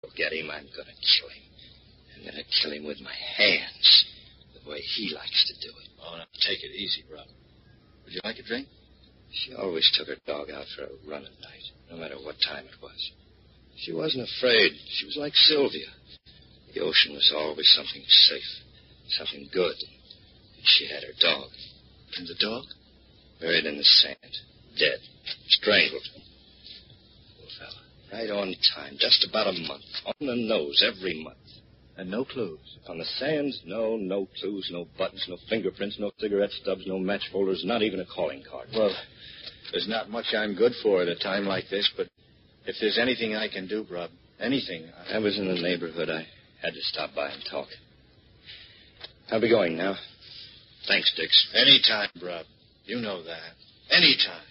Get him, I'm going to kill him. I'm going to kill him with my hands, the way he likes to do it. Oh, now, take it easy, bro. Would you like a drink? She always took her dog out for a run at night, no matter what time it was. She wasn't afraid. She was like Sylvia. The ocean was always something safe, something good. And she had her dog. And the dog? Buried in the sand, dead, strangled. Poor fella. Right on time, just about a month. On the nose every month. And no clues? On the sands, no clues, no buttons, no fingerprints, no cigarette stubs, no match folders, not even a calling card. Well, there's not much I'm good for at a time like this, but if there's anything I can do, Brub, anything... I was in the neighborhood. I had to stop by and talk. I'll be going now. Thanks, Dix. Anytime, Brub. You know that. Anytime.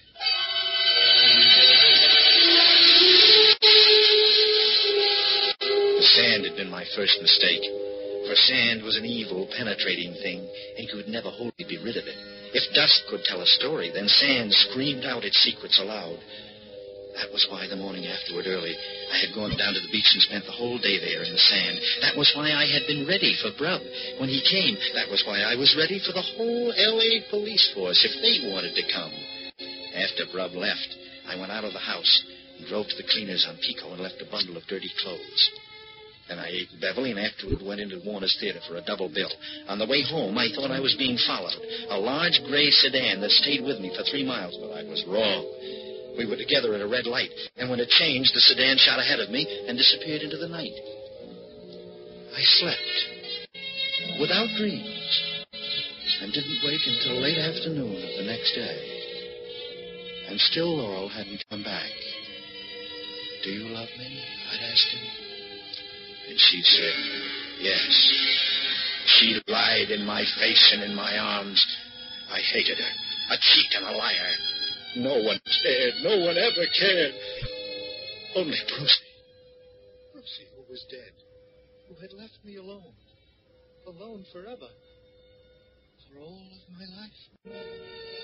The sand had been my first mistake. For sand was an evil, penetrating thing, and you could never wholly be rid of it. If dust could tell a story, then sand screamed out its secrets aloud. That was why the morning afterward early, I had gone down to the beach and spent the whole day there in the sand. That was why I had been ready for Brub when he came. That was why I was ready for the whole L.A. police force if they wanted to come. After Brub left, I went out of the house and drove to the cleaners on Pico and left a bundle of dirty clothes. Then I ate in Beverly and afterward went into Warner's Theater for a double bill. On the way home, I thought I was being followed. A large gray sedan that stayed with me for 3 miles, but I was wrong. We were together at a red light, and when it changed, the sedan shot ahead of me and disappeared into the night. I slept, without dreams, and didn't wake until late afternoon of the next day. And still Laurel hadn't come back. Do you love me? I'd asked him. And she'd said, yes. She lied in my face and in my arms. I hated her, a cheat and a liar. No one cared. No one ever cared. Only Brucey. Brucey, who was dead. Who had left me alone. Alone forever. For all of my life.